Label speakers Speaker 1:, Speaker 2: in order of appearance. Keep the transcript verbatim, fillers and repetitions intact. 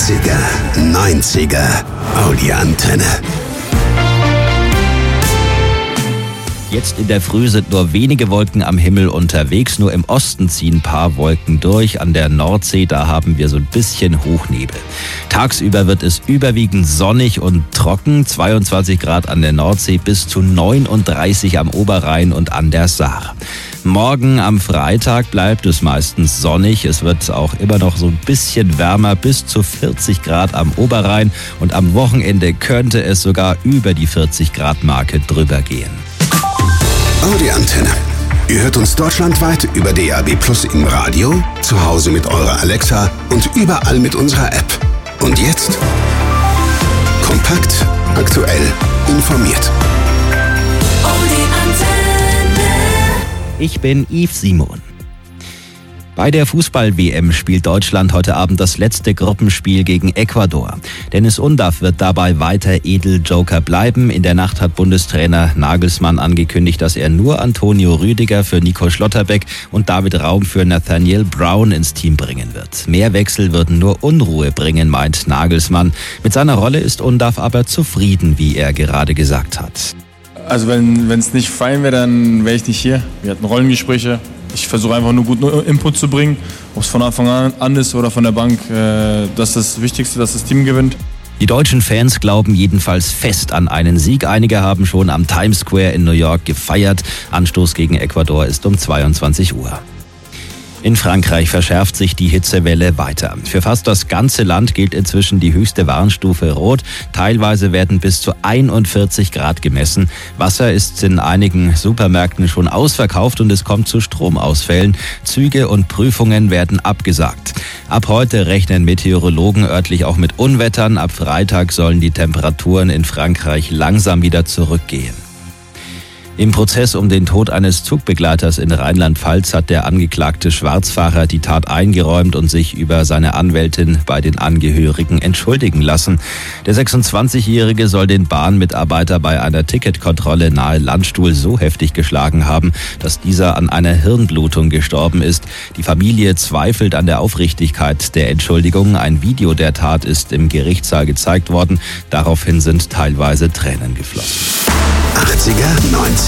Speaker 1: achtziger, neunziger, Audi Antenne.
Speaker 2: Jetzt in der Früh sind nur wenige Wolken am Himmel unterwegs. Nur im Osten ziehen ein paar Wolken durch. An der Nordsee, da haben wir so ein bisschen Hochnebel. Tagsüber wird es überwiegend sonnig und trocken. zweiundzwanzig Grad an der Nordsee bis zu neununddreißig am Oberrhein und an der Saar. Morgen am Freitag bleibt es meistens sonnig. Es wird auch immer noch so ein bisschen wärmer, bis zu vierzig Grad am Oberrhein. Und am Wochenende könnte es sogar über die vierzig Grad Marke drüber gehen.
Speaker 1: Audi Antenne. Ihr hört uns deutschlandweit über D A B Plus im Radio, zu Hause mit eurer Alexa und überall mit unserer App. Und jetzt kompakt, aktuell, informiert.
Speaker 3: Audi Antenne.
Speaker 2: Ich bin Yves Simon. Bei der Fußball-W M spielt Deutschland heute Abend das letzte Gruppenspiel gegen Ecuador. Dennis Undav wird dabei weiter Edeljoker bleiben. In der Nacht hat Bundestrainer Nagelsmann angekündigt, dass er nur Antonio Rüdiger für Nico Schlotterbeck und David Raum für Nathaniel Brown ins Team bringen wird. Mehr Wechsel würden nur Unruhe bringen, meint Nagelsmann. Mit seiner Rolle ist Undav aber zufrieden, wie er gerade gesagt hat.
Speaker 4: Also wenn es nicht fein wäre, dann wäre ich nicht hier. Wir hatten Rollengespräche. Ich versuche einfach nur guten Input zu bringen, ob es von Anfang an ist oder von der Bank. Das ist das Wichtigste, dass das Team gewinnt.
Speaker 2: Die deutschen Fans glauben jedenfalls fest an einen Sieg. Einige haben schon am Times Square in New York gefeiert. Anstoß gegen Ecuador ist um zweiundzwanzig Uhr. In Frankreich verschärft sich die Hitzewelle weiter. Für fast das ganze Land gilt inzwischen die höchste Warnstufe Rot. Teilweise werden bis zu einundvierzig Grad gemessen. Wasser ist in einigen Supermärkten schon ausverkauft und es kommt zu Stromausfällen. Züge und Prüfungen werden abgesagt. Ab heute rechnen Meteorologen örtlich auch mit Unwettern. Ab Freitag sollen die Temperaturen in Frankreich langsam wieder zurückgehen. Im Prozess um den Tod eines Zugbegleiters in Rheinland-Pfalz hat der angeklagte Schwarzfahrer die Tat eingeräumt und sich über seine Anwältin bei den Angehörigen entschuldigen lassen. Der sechsundzwanzigjährige soll den Bahnmitarbeiter bei einer Ticketkontrolle nahe Landstuhl so heftig geschlagen haben, dass dieser an einer Hirnblutung gestorben ist. Die Familie zweifelt an der Aufrichtigkeit der Entschuldigung. Ein Video der Tat ist im Gerichtssaal gezeigt worden. Daraufhin sind teilweise Tränen geflossen.
Speaker 1: achtziger, neunziger.